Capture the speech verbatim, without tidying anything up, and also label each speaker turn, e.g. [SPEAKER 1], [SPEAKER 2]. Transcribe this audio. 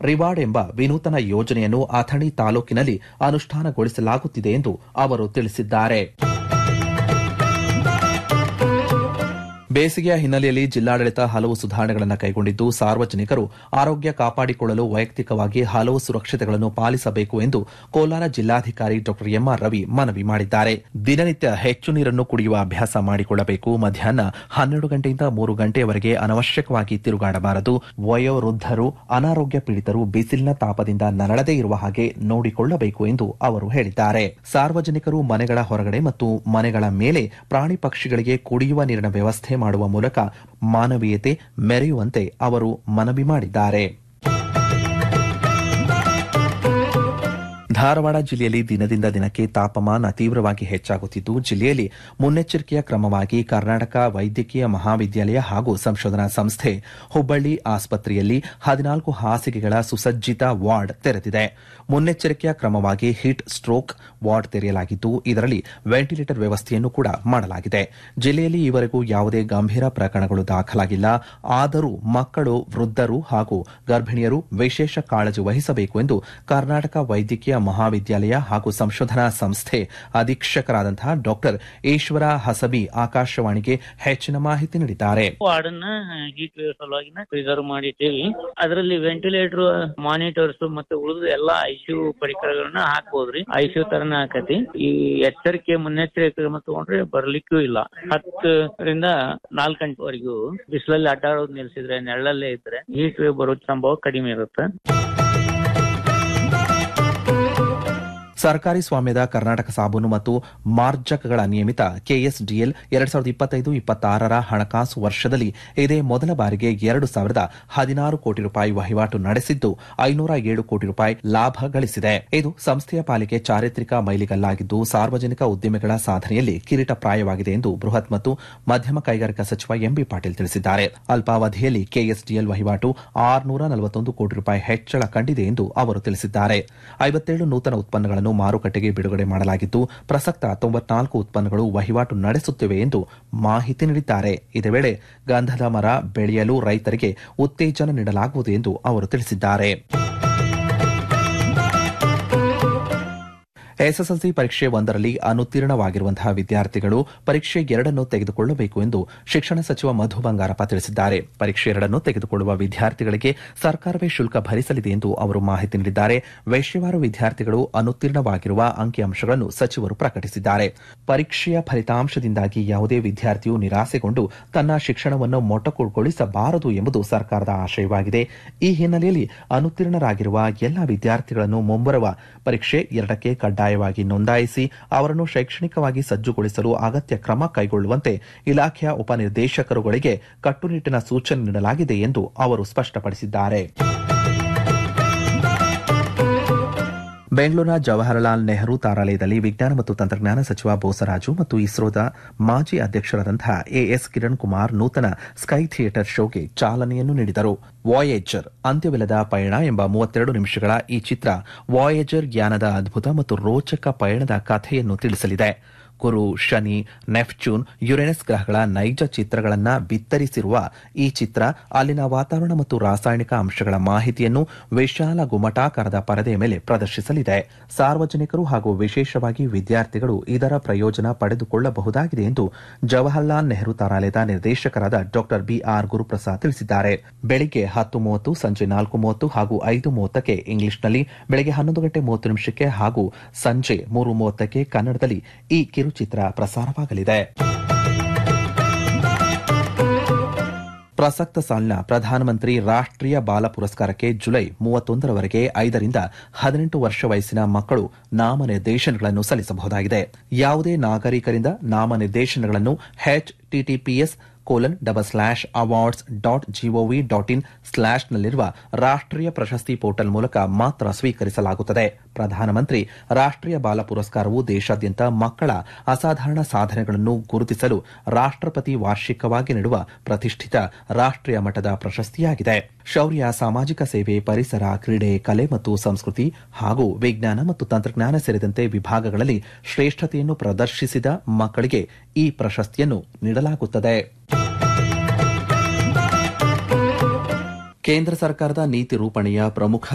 [SPEAKER 1] Reward ಎಂಬ ವಿನೂತನ ಯೋಜನೆಯನ್ನು ಅಥಣಿ ತಾಲೂಕಿನಲ್ಲಿ ಅನುಷ್ಠಾನಗೊಳಿಸಲಾಗುತ್ತಿದೆ ಎಂದು ಅವರು ತಿಳಿಸಿದ್ದಾರೆ. ಬೇಸಿಗೆಯ ಹಿನ್ನೆಲೆಯಲ್ಲಿ ಜಿಲ್ಲಾಡಳಿತ ಹಲವು ಸುಧಾರಣೆಗಳನ್ನು ಕೈಗೊಂಡಿದ್ದು ಸಾರ್ವಜನಿಕರು ಆರೋಗ್ಯ ಕಾಪಾಡಿಕೊಳ್ಳಲು ವೈಯಕ್ತಿಕವಾಗಿ ಹಲವು ಸುರಕ್ಷತೆಗಳನ್ನು ಪಾಲಿಸಬೇಕು ಎಂದು ಕೋಲಾರ ಜಿಲ್ಲಾಧಿಕಾರಿ ಡಾ ಎಂಆರ್ ರವಿ ಮನವಿ ಮಾಡಿದ್ದಾರೆ. ದಿನನಿತ್ಯ ಹೆಚ್ಚು ನೀರನ್ನು ಕುಡಿಯುವ ಅಭ್ಯಾಸ ಮಾಡಿಕೊಳ್ಳಬೇಕು. ಮಧ್ಯಾಹ್ನ ಹನ್ನೆರಡು ಗಂಟೆಯಿಂದ ಮೂರು ಗಂಟೆಯವರೆಗೆ ಅನವಶ್ಯಕವಾಗಿ ತಿರುಗಾಡಬಾರದು. ವಯೋವೃದ್ಧರು, ಅನಾರೋಗ್ಯ ಪೀಡಿತರು ಬಿಸಿಲಿನ ತಾಪದಿಂದ ನರಳದೇ ಇರುವ ಹಾಗೆ ನೋಡಿಕೊಳ್ಳಬೇಕು ಎಂದು ಅವರು ಹೇಳಿದ್ದಾರೆ. ಸಾರ್ವಜನಿಕರು ಮನೆಗಳ ಹೊರಗಡೆ ಮತ್ತು ಮನೆಗಳ ಮೇಲೆ ಪ್ರಾಣಿ ಪಕ್ಷಿಗಳಿಗೆ ಕುಡಿಯುವ ನೀರಿನ ವ್ಯವಸ್ಥೆ ಮಾಡುವ ಮೂಲಕ ಮಾನವೀಯತೆ ಮೆರೆಯುವಂತೆ ಅವರು ಮನವಿ ಮಾಡಿದ್ದಾರೆ. ಧಾರವಾಡ ಜಿಲ್ಲೆಯಲ್ಲಿ ದಿನದಿಂದ ದಿನಕ್ಕೆ ತಾಪಮಾನ ತೀವ್ರವಾಗಿ ಹೆಚ್ಚಾಗುತ್ತಿದ್ದು, ಜಿಲ್ಲೆಯಲ್ಲಿ ಮುನ್ನೆಚ್ಚರಿಕೆಯ ಕ್ರಮವಾಗಿ ಕರ್ನಾಟಕ ವೈದ್ಯಕೀಯ ಮಹಾವಿದ್ಯಾಲಯ ಹಾಗೂ ಸಂಶೋಧನಾ ಸಂಸ್ಥೆ ಹುಬ್ಬಳ್ಳಿ ಆಸ್ಪತ್ರೆಯಲ್ಲಿ ಹದಿನಾಲ್ಕು ಹಾಸಿಗೆಗಳ ಸುಸಜ್ಜಿತ ವಾರ್ಡ್ ತೆರೆದಿದೆ. ಮುನ್ನೆಚ್ಚರಿಕೆಯ ಕ್ರಮವಾಗಿ ಹೀಟ್ ಸ್ಟ್ರೋಕ್ ವಾರ್ಡ್ ತೆರೆಯಲಾಗಿದ್ದು, ಇದರಲ್ಲಿ ವೆಂಟಿಲೇಟರ್ ವ್ಯವಸ್ಥೆಯನ್ನು ಕೂಡ ಮಾಡಲಾಗಿದೆ. ಜಿಲ್ಲೆಯಲ್ಲಿ ಈವರೆಗೂ ಯಾವುದೇ ಗಂಭೀರ ಪ್ರಕರಣಗಳು ದಾಖಲಾಗಿಲ್ಲ. ಆದರೂ ಮಕ್ಕಳು, ವೃದ್ಧರು ಹಾಗೂ ಗರ್ಭಿಣಿಯರು ವಿಶೇಷ ಕಾಳಜಿ ವಹಿಸಬೇಕು ಎಂದು ಕರ್ನಾಟಕ ವೈದ್ಯಕೀಯ ಮಹಾವಿದ್ಯಾಲಯ ಹಾಗೂ ಸಂಶೋಧನಾ ಸಂಸ್ಥೆ ಅಧೀಕ್ಷಕರಾದಂತಹ ಡಾಕ್ಟರ್ ಈಶ್ವರ ಹಸಬಿ ಆಕಾಶವಾಣಿಗೆ ಹೆಚ್ಚಿನ ಮಾಹಿತಿ ನೀಡಿದ್ದಾರೆ.
[SPEAKER 2] ವಾರ್ಡನ್ನ ಹೀಟ್ ವೇವ್ ಸಲುವಾಗಿ ಪ್ರಿಸರ್ವ್ ಮಾಡಿಟ್ಟೇವಿ. ಅದರಲ್ಲಿ ವೆಂಟಿಲೇಟರ್, ಮಾನಿಟರ್ಸ್ ಮತ್ತೆ ಉಳಿದ ಎಲ್ಲಾ ಐಸಿಯು ಪರಿಕರಗಳನ್ನ ಹಾಕಬಹುದ್ರಿ. ಐಸಿಯು ತರನ ಹಾಕತಿ. ಈ ಎಚ್ಚರಿಕೆ ಮುನ್ನೆಚ್ಚರಿಕೆ ಕ್ರಮ ತಗೊಂಡ್ರೆ ಬರ್ಲಿಕ್ಕೂ ಇಲ್ಲ. ಹತ್ತರಿಂದ ನಾಲ್ಕು ಗಂಟೆವರೆಗೂ ಬಿಸಿಲಲ್ಲಿ ಅಡ್ಡಾಡೋದು ನಿಲ್ಸಿದ್ರೆ, ನೆರಳಲ್ಲೇ ಇದ್ರೆ ಹೀಟ್ ವೇವ್ ಬರೋ ಸಂಭವ ಕಡಿಮೆ ಇರುತ್ತೆ.
[SPEAKER 1] ಸರ್ಕಾರಿ ಸ್ವಾಮ್ಯದ ಕರ್ನಾಟಕ ಸಾಬೂನು ಮತ್ತು ಮಾರ್ಜಕಗಳ ನಿಯಮಿತ ಕೆಎಸ್ಡಿಎಲ್ ಎರಡ್ ಸಾವಿರದ ಇಪ್ಪತ್ತೈದು ಇಪ್ಪತ್ತಾರರ ಹಣಕಾಸು ವರ್ಷದಲ್ಲಿ ಇದೇ ಮೊದಲ ಬಾರಿಗೆ ಎರಡು ಸಾವಿರದ ಹದಿನಾರು ಕೋಟಿ ರೂಪಾಯಿ ವಹಿವಾಟು ನಡೆಸಿದ್ದು, ಐನೂರ ಏಳು ಕೋಟಿ ರೂಪಾಯಿ ಲಾಭ ಗಳಿಸಿದೆ. ಇದು ಸಂಸ್ಥೆಯ ಪಾಲಿಗೆ ಚಾರಿತ್ರಿಕ ಮೈಲಿಗಲ್ಲಾಗಿದ್ದು, ಸಾರ್ವಜನಿಕ ಉದ್ದಿಮೆಗಳ ಸಾಧನೆಯಲ್ಲಿ ಕಿರೀಟಪ್ರಾಯವಾಗಿದೆ ಎಂದು ಬೃಹತ್ ಮತ್ತು ಮಧ್ಯಮ ಕೈಗಾರಿಕಾ ಸಚಿವ ಎಂಬಿ ಪಾಟೀಲ್ ತಿಳಿಸಿದ್ದಾರೆ. ಅಲ್ಪಾವಧಿಯಲ್ಲಿ ಕೆಎಸ್ಡಿಎಲ್ ವಹಿವಾಟು ಆರುನೂರ ನಲವತ್ತೊಂದು ಕೋಟಿ ರೂಪಾಯಿ ಹೆಚ್ಚಳ ಕಂಡಿದೆ ಎಂದು ಅವರು ತಿಳಿಸಿದ್ದಾರೆ. ಐವತ್ತೇಳು ನೂತನ ಉತ್ಪನ್ನಗಳನ್ನು ಮಾರುಕಟ್ಟೆಗೆ ಬಿಡುಗಡೆ ಮಾಡಲಾಗಿದ್ದು, ಪ್ರಸಕ್ತ ತೊಂಬತ್ನಾಲ್ಕು ಉತ್ಪನ್ನಗಳು ವಹಿವಾಟು ನಡೆಸುತ್ತಿವೆ ಎಂದು ಮಾಹಿತಿ ನೀಡಿದ್ದಾರೆ. ಇದೇ ವೇಳೆ ಗಂಧದ ಮರ ಬೆಳೆಯಲು ರೈತರಿಗೆ ಉತ್ತೇಜನ ನೀಡಲಾಗುವುದು ಎಂದು ಅವರು ತಿಳಿಸಿದ್ದಾರೆ. ಎಸ್ಎಸ್ಎಲ್ಸಿ ಪರೀಕ್ಷೆ ಒಂದರಲ್ಲಿ ಅನುತ್ತೀರ್ಣವಾಗಿರುವಂತಹ ವಿದ್ಯಾರ್ಥಿಗಳು ಪರೀಕ್ಷೆ ಎರಡನ್ನು ತೆಗೆದುಕೊಳ್ಳಬೇಕು ಎಂದು ಶಿಕ್ಷಣ ಸಚಿವ ಮಧು ಬಂಗಾರಪ್ಪ ತಿಳಿಸಿದ್ದಾರೆ. ಪರೀಕ್ಷೆ ಎರಡನ್ನು ತೆಗೆದುಕೊಳ್ಳುವ ವಿದ್ಯಾರ್ಥಿಗಳಿಗೆ ಸರ್ಕಾರವೇ ಶುಲ್ಕ ಭರಿಸಲಿದೆ ಎಂದು ಅವರು ಮಾಹಿತಿ ನೀಡಿದ್ದಾರೆ. ವಿಷಯವಾರು ವಿದ್ಯಾರ್ಥಿಗಳು ಅನುತ್ತೀರ್ಣವಾಗಿರುವ ಅಂಕಿಅಂಶಗಳನ್ನು ಸಚಿವರು ಪ್ರಕಟಿಸಿದ್ದಾರೆ. ಪರೀಕ್ಷೆಯ ಫಲಿತಾಂಶದಿಂದಾಗಿ ಯಾವುದೇ ವಿದ್ಯಾರ್ಥಿಯು ನಿರಾಸೆಗೊಂಡು ತನ್ನ ಶಿಕ್ಷಣವನ್ನು ಮೊಟಕುಗೊಳಿಸಬಾರದು ಎಂಬುದು ಸರ್ಕಾರದ ಆಶಯವಾಗಿದೆ. ಈ ಹಿನ್ನೆಲೆಯಲ್ಲಿ ಅನುತ್ತೀರ್ಣರಾಗಿರುವ ಎಲ್ಲಾ ವಿದ್ಯಾರ್ಥಿಗಳನ್ನು ಮುಂಬರುವ ಪರೀಕ್ಷೆ ಎರಡಕ್ಕೆ ಕಡ್ಡಾಯ ವಾಗಿ ನೋಂದಾಯಿಸಿ ಅವರನ್ನು ಶೈಕ್ಷಣಿಕವಾಗಿ ಸಜ್ಜುಗೊಳಿಸಲು ಅಗತ್ಯ ಕ್ರಮ ಕೈಗೊಳ್ಳುವಂತೆ ಇಲಾಖೆಯ ಉಪನಿರ್ದೇಶಕರುಗಳಿಗೆ ಕಟ್ಟುನಿಟ್ಟಿನ ಸೂಚನೆ ನೀಡಲಾಗಿದೆ ಎಂದು ಅವರು ಸ್ಪಷ್ಟಪಡಿಸಿದ್ದಾರೆ. ಬೆಂಗಳೂರಿನ ಜವಾಹರಲಾಲ್ ನೆಹರು ತಾರಾಲಯದಲ್ಲಿ ವಿಜ್ಞಾನ ಮತ್ತು ತಂತ್ರಜ್ಞಾನ ಸಚಿವ ಬೋಸರಾಜು ಮತ್ತು ಇಸ್ರೋದ ಮಾಜಿ ಅಧ್ಯಕ್ಷರಾದಂತಹ ಎಎಸ್ ಕಿರಣ್ ಕುಮಾರ್ ನೂತನ ಸ್ಕೈ ಥಿಯೇಟರ್ ಶೋಗೆ ಚಾಲನೆಯನ್ನು ನೀಡಿದರು. ವಾಯೇಜರ್ ಅಂತ್ಯವಿಲ್ಲದ ಪಯಣ ಎಂಬ ಮೂವತ್ತೆರಡು ನಿಮಿಷಗಳ ಈ ಚಿತ್ರ ವಾಯೇಜರ್ ಯಾನದ ಅದ್ಭುತ ಮತ್ತು ರೋಚಕ ಪಯಣದ ಕಥೆಯನ್ನು ತಿಳಿಸಲಿದೆ. ಗುರು, ಶನಿ, ನೆಪ್ಚೂನ್, ಯುರೇನಸ್ ಗ್ರಹಗಳ ನೈಜ ಚಿತ್ರಗಳನ್ನು ಬಿತ್ತರಿಸಿರುವ ಈ ಚಿತ್ರ ಅಲ್ಲಿನ ವಾತಾವರಣ ಮತ್ತು ರಾಸಾಯನಿಕ ಅಂಶಗಳ ಮಾಹಿತಿಯನ್ನು ವಿಶಾಲ ಗುಮ್ಮಟಾಕಾರದ ಪರದೆಯ ಮೇಲೆ ಪ್ರದರ್ಶಿಸಲಿದೆ. ಸಾರ್ವಜನಿಕರು ಹಾಗೂ ವಿಶೇಷವಾಗಿ ವಿದ್ಯಾರ್ಥಿಗಳು ಇದರ ಪ್ರಯೋಜನ ಪಡೆದುಕೊಳ್ಳಬಹುದಾಗಿದೆ ಎಂದು ಜವಾಹರಲಾಲ್ ನೆಹರು ತಾರಾಲಯದ ನಿರ್ದೇಶಕರಾದ ಡಾ ಬಿಆರ್ ಗುರುಪ್ರಸಾದ್ ತಿಳಿಸಿದ್ದಾರೆ. ಬೆಳಿಗ್ಗೆ ಹತ್ತು ಮೂವತ್ತು, ಸಂಜೆ ನಾಲ್ಕು ಮೂವತ್ತು ಹಾಗೂ ಐದು ಮೂವತ್ತಕ್ಕೆ ಇಂಗ್ಲಿಷ್ನಲ್ಲಿ, ಬೆಳಗ್ಗೆ ಹನ್ನೊಂದು ಗಂಟೆ ಮೂವತ್ತು ನಿಮಿಷಕ್ಕೆ ಹಾಗೂ ಸಂಜೆ ಮೂರು ಮೂವತ್ತಕ್ಕೆ ಕನ್ನಡದಲ್ಲಿ ಈ ಕಿರುಚಿತ್ರ ಪ್ರಸಾರವಾಗಲಿದೆ. ಪ್ರಸಕ್ತ ಸಾಲಿನ ಪ್ರಧಾನಮಂತ್ರಿ ರಾಷ್ಟೀಯ ಬಾಲ ಪುರಸ್ಕಾರಕ್ಕೆ ಜುಲೈ ಮೂವತ್ತೊಂದರವರೆಗೆ ಐದರಿಂದ ಹದಿನೆಂಟು ವರ್ಷ ವಯಸ್ಸಿನ ಮಕ್ಕಳು ನಾಮನಿರ್ದೇಶನಗಳನ್ನು ಸಲ್ಲಿಸಬಹುದಾಗಿದೆ. ಯಾವುದೇ ನಾಗರಿಕರಿಂದ ನಾಮನಿರ್ದೇಶನಗಳನ್ನು HTTPS colon double slash awards dot gov dot in ಸ್ಲಾಶ್ನಲ್ಲಿರುವ ರಾಷ್ಟೀಯ ಪ್ರಶಸ್ತಿ ಪೋರ್ಟಲ್ ಮೂಲಕ ಮಾತ್ರ ಸ್ವೀಕರಿಸಲಾಗುತ್ತದೆ. ಪ್ರಧಾನಮಂತ್ರಿ ರಾಷ್ಟೀಯ ಬಾಲ ಪುರಸ್ಕಾರವು ದೇಶಾದ್ಯಂತ ಮಕ್ಕಳ ಅಸಾಧಾರಣ ಸಾಧನೆಗಳನ್ನು ಗುರುತಿಸಲು ರಾಷ್ಟಪತಿ ವಾರ್ಷಿಕವಾಗಿ ನೀಡುವ ಪ್ರತಿಷ್ಠಿತ ರಾಷ್ಟೀಯ ಮಟ್ಟದ ಪ್ರಶಸ್ತಿಯಾಗಿದೆ. ಶೌರ್ಯ, ಸಾಮಾಜಿಕ ಸೇವೆ, ಪರಿಸರ, ಕ್ರೀಡೆ, ಕಲೆ ಮತ್ತು ಸಂಸ್ಕೃತಿ ಹಾಗೂ ವಿಜ್ಞಾನ ಮತ್ತು ತಂತ್ರಜ್ಞಾನ ಸೇರಿದಂತೆ ವಿಭಾಗಗಳಲ್ಲಿ ಶ್ರೇಷ್ಠತೆಯನ್ನು ಪ್ರದರ್ಶಿಸಿದ ಮಕ್ಕಳಿಗೆ ಈ ಪ್ರಶಸ್ತಿಯನ್ನು ನೀಡಲಾಗುತ್ತದೆ. ಕೇಂದ್ರ ಸರ್ಕಾರದ ನೀತಿ ರೂಪಣೆಯ ಪ್ರಮುಖ